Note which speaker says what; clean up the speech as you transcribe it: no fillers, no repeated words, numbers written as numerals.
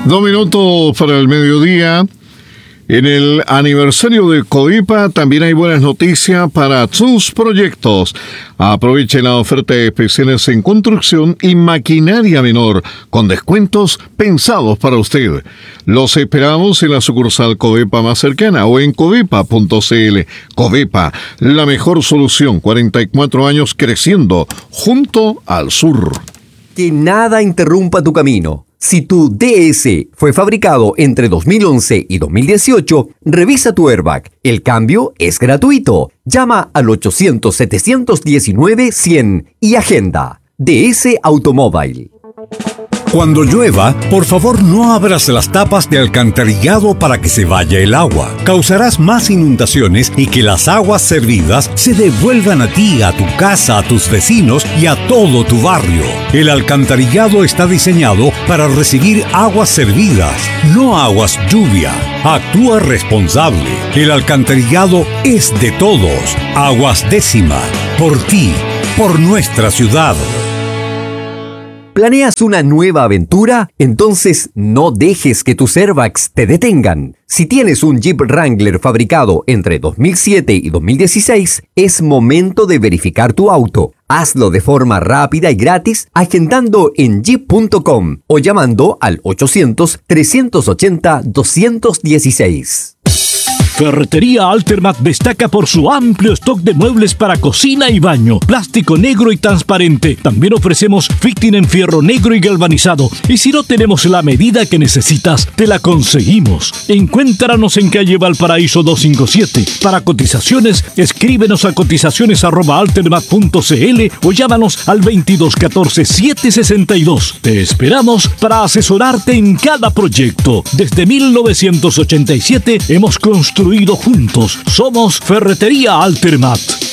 Speaker 1: 2 minutos para el mediodía. En el aniversario de Covipa también hay buenas noticias para sus proyectos. Aprovechen la oferta de especiales en construcción y maquinaria menor, con descuentos pensados para usted. Los esperamos en la sucursal Covipa más cercana o en covipa.cl. Covipa, la mejor solución, 44 años creciendo junto al sur.
Speaker 2: Que nada interrumpa tu camino. Si tu DS fue fabricado entre 2011 y 2018, revisa tu airbag. El cambio es gratuito. Llama al 800-719-100 y agenda. DS Automóvil.
Speaker 3: Cuando llueva, por favor no abras las tapas de alcantarillado para que se vaya el agua. Causarás más inundaciones y que las aguas servidas se devuelvan a ti, a tu casa, a tus vecinos y a todo tu barrio. El alcantarillado está diseñado para recibir aguas servidas, no aguas lluvia. Actúa responsable. El alcantarillado es de todos. Aguas Décima. Por ti, por nuestra ciudad.
Speaker 2: ¿Planeas una nueva aventura? Entonces no dejes que tus airbags te detengan. Si tienes un Jeep Wrangler fabricado entre 2007 y 2016, es momento de verificar tu auto. Hazlo de forma rápida y gratis agendando en jeep.com o llamando al 800-380-216.
Speaker 4: Ferretería Altermat destaca por su amplio stock de muebles para cocina y baño, plástico negro y transparente. También ofrecemos fitting en fierro negro y galvanizado. Y si no tenemos la medida que necesitas, te la conseguimos. Encuéntranos en calle Valparaíso 257. Para cotizaciones, escríbenos a cotizaciones@altermat.cl o llámanos al 2214-762. Te esperamos para asesorarte en cada proyecto. Desde 1987 hemos construido juntos. Somos Ferretería Altermat.